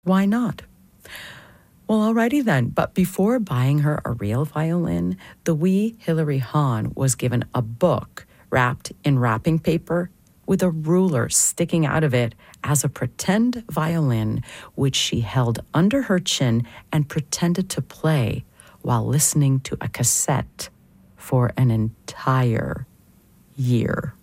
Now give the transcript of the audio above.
Why not? Well, alrighty then. But before buying her a real violin, the wee Hilary Hahn was given a book wrapped in wrapping paper with a ruler sticking out of it as a pretend violin, which she held under her chin and pretended to play while listening to a cassette for an entire year.